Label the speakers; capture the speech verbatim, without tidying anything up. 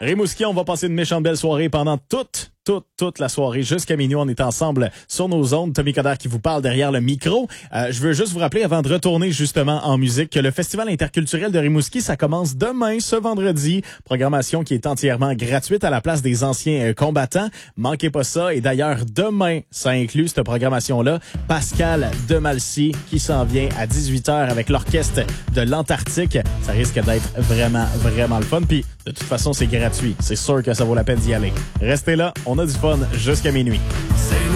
Speaker 1: Rimouski, on va passer une méchante belle soirée pendant toute, toute, toute la soirée. Jusqu'à minuit, on est ensemble sur nos ondes. Tommy Coderre qui vous parle derrière le micro. Euh, je veux juste vous rappeler, avant de retourner justement en musique, que le Festival interculturel de Rimouski, ça commence demain, ce vendredi. Programmation qui est entièrement gratuite à la place des anciens euh, combattants. Manquez pas ça. Et d'ailleurs, demain, ça inclut cette programmation-là. Pascal Demalcy qui s'en vient à dix-huit heures avec l'orchestre de l'Antarctique. Ça risque d'être vraiment, vraiment le fun. Puis, de toute façon, c'est gratuit. C'est sûr que ça vaut la peine d'y aller. Restez là, on a du fun jusqu'à minuit.